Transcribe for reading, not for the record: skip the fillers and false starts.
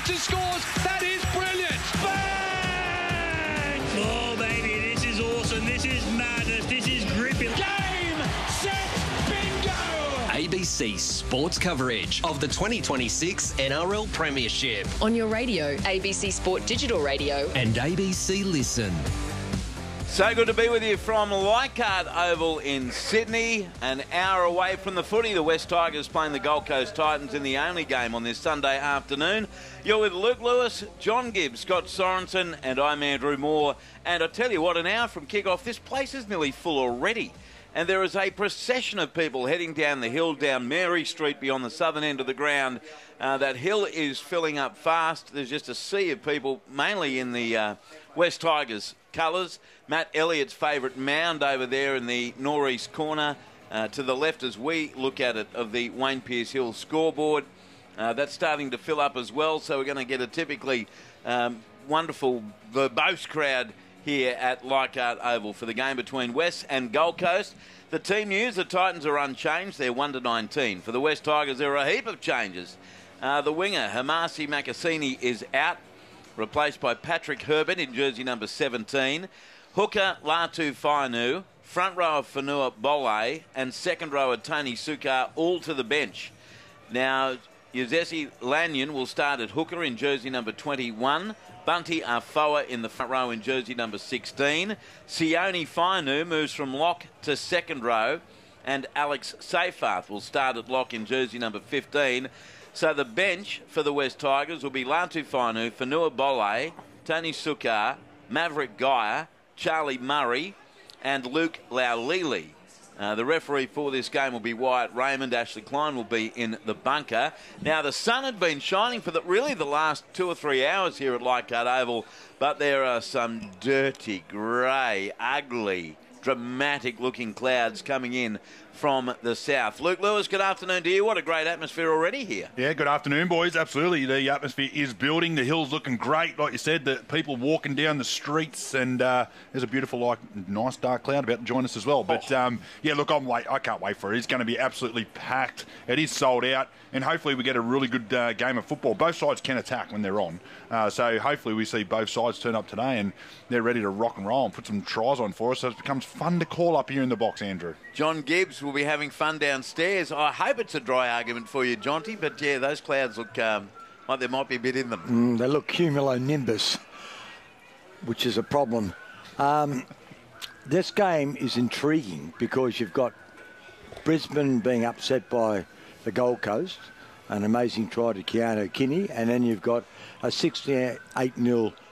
Archer scores. That is brilliant. Bang! Oh, baby, this is awesome. This is madness. This is gripping. Game, set, bingo! ABC Sports coverage of the 2026 NRL Premiership On your radio, ABC Sport Digital Radio. and ABC Listen. So good to be with you from Leichhardt Oval in Sydney. An hour away from the footy, the West Tigers playing the Gold Coast Titans in the only game on this Sunday afternoon. You're with Luke Lewis, John Gibbs, Scott Sorensen, and I'm Andrew Moore. And I tell you what, an hour from kick-off, this place is nearly full already. And there is a procession of people heading down the hill, down Mary Street beyond the southern end of the ground. That hill is filling up fast. There's just a sea of people, mainly in the West Tigers colours. Matt Elliott's favourite mound over there in the northeast corner. To the left as we look at it of the Wayne Pearce Hill scoreboard. That's starting to fill up as well, so we're going to get a typically wonderful, verbose crowd here at Leichhardt Oval for the game between West and Gold Coast. The team news, the Titans are unchanged. They're 1-19. For the West Tigers, there are a heap of changes. The winger, Hamasi Makasini, is out, replaced by Patrick Herbert in jersey number 17. Hooker, Latu Fainu, front rower Fanua Bole, and second rower Tony Sukar all to the bench. Now, Yuzesi Lanyon will start at hooker in jersey number 21. Bunty Afoa in the front row in jersey number 16. Sione Fainu moves from lock to second row. And Alex Seyfarth will start at lock in jersey number 15. So the bench for the West Tigers will be Latu Fainu, Fanua Bole, Tony Sukar, Maverick Geyer, Charlie Murray, and Luke Laulili. The referee for this game will be Wyatt Raymond. Ashley Klein will be in the bunker. Now, the sun had been shining for really the last 2 or 3 hours here at Leichhardt Oval, but there are some dirty, grey, ugly, dramatic-looking clouds coming in from the south. Luke Lewis, good afternoon to you. What a great atmosphere already here. Yeah, good afternoon, boys. Absolutely. The atmosphere is building. The hill's looking great. Like you said, the people walking down the streets, and there's a beautiful, nice dark cloud about to join us as well. But, yeah, look, I can't wait for it. It's going to be absolutely packed. It is sold out, and hopefully we get a really good game of football. Both sides can attack when they're on. So hopefully we see both sides turn up today, and they're ready to rock and roll and put some tries on for us, so it becomes fun to call up here in the box, Andrew. John Gibbs will be having fun downstairs. I hope it's a dry argument for you, Jonty, but yeah, those clouds look like there might be a bit in them. They look cumulonimbus, which is a problem. This game is intriguing because you've got Brisbane being upset by the Gold Coast, an amazing try to Keanu Kinney, and then you've got a 68-0